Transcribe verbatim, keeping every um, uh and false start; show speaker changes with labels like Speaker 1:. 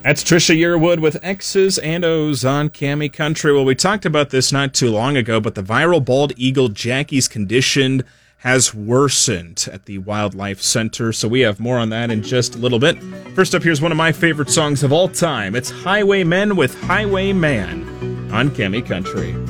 Speaker 1: That's Trisha Yearwood with X's and O's on Cami Country. Well, we talked about this not too long ago, but the viral bald eagle Jackie's condition has worsened at the Wildlife Center, so we have more on that in just a little bit. First up, here's one of my favorite songs of all time. It's Highwaymen with Highwayman on Cami Country.